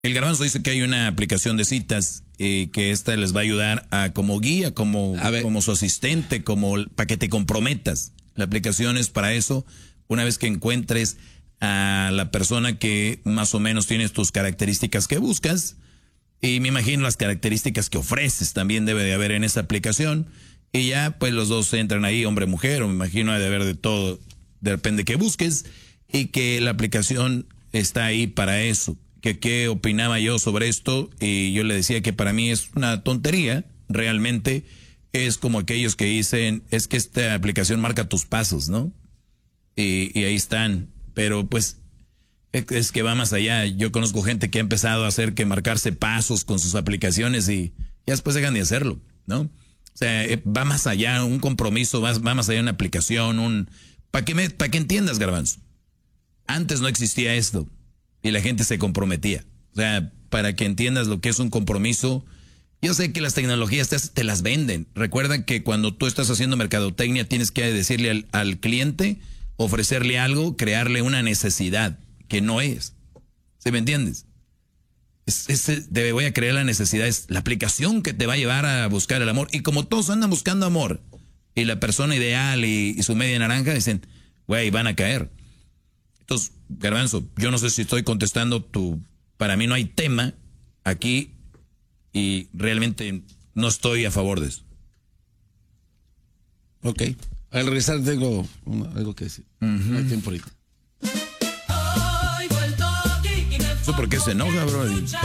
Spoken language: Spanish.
El Garbanzo dice que hay una aplicación de citas que esta les va a ayudar a como guía, como su asistente, como para que te comprometas. La aplicación es para eso. Una vez que encuentres a la persona que más o menos tiene tus características que buscas, y me imagino las características que ofreces también debe de haber en esa aplicación, y ya pues los dos entran ahí, hombre, mujer, o me imagino de haber de todo, depende que busques, y que la aplicación está ahí para eso. Que qué opinaba yo sobre esto, y yo le decía que para mí es una tontería, realmente es como aquellos que dicen, es que esta aplicación marca tus pasos, ¿no? Y ahí están, pero pues es que va más allá. Yo conozco gente que ha empezado a hacer que marcarse pasos con sus aplicaciones y ya después dejan de hacerlo, ¿no? O sea, va más allá, un compromiso, va más allá una aplicación, para que entiendas, Garbanzo. Antes no existía esto. Y la gente se comprometía. O sea, para que entiendas lo que es un compromiso. Yo sé que las tecnologías te las venden. Recuerda que cuando tú estás haciendo mercadotecnia tienes que decirle al cliente, ofrecerle algo, crearle una necesidad que no es. ¿Sí me entiendes? Voy a crear la necesidad. Es la aplicación que te va a llevar a buscar el amor. Y como todos andan buscando amor, y la persona ideal y su media naranja, dicen, güey, van a caer. Entonces, Garbanzo, yo no sé si estoy contestando para mí no hay tema aquí y realmente no estoy a favor de eso. Ok. Al regresar tengo algo que decir. No hay tiempo ahorita. ¿Eso por qué se enoja, bro?